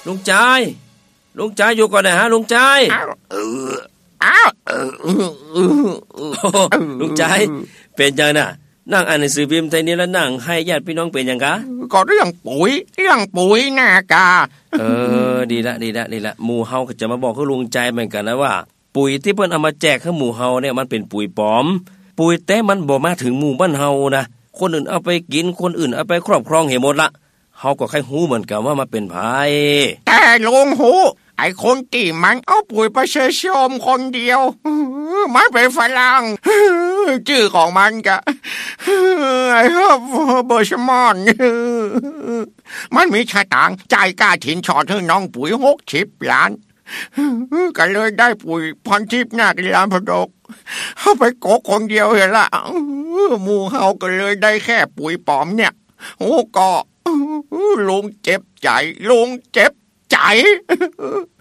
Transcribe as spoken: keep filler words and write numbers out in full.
ลุงใจลุงใจอยู่ก่อนนะฮะลุงใจอ้าวเอออ้าวเออลุงใจเป็นจังน่ะนั่งอ่านหนังสือพิมพ์ไทยนี่แล้วนั่งให้ญาติพี่น้องเป็นยังกะก็เรื่องปุ๋ยเรื่องปุ๋ยน่ากาเออดีละดีละดีละหมู่เฮาก็จะมาบอกให้ลุงใจเหมือนกันนะว่าปุ๋ยที่เพิ่นเอามาแจกให้หมู่เฮาเนี่ยมันเป็นปุ๋ยปลอมปุ๋ยแต่มันบ่มาถึงหมู่บ้านเฮานะคนอื่นเอาไปกินคนอื่นเอาไปครอบครองเห็นหมดละเฮาก็แค่ฮู้เหมือนกันว่ามันเป็นไผแต่ลุงหูไอ้คนที่มันเอาปุ๋ยไปเชยชมคนเดียวมันเป็นฝรั่งชื่อของมันก็ไอ้เฮเบอร์ชมอนมันมีชะตางจ่ายค่าถิ่นชอดให้น้องปุ๋ยหกสิบล้านก็เลยได้ปุ๋ยพันทิพย์นาคลานพดกเอาไปโกกคนเดียวเห็นละหมู่เฮาก็เลยได้แค่ปุ๋ยปลอมเนี่ยโอ้ก็ลุงเจ็บใจลุงเจ็บใจ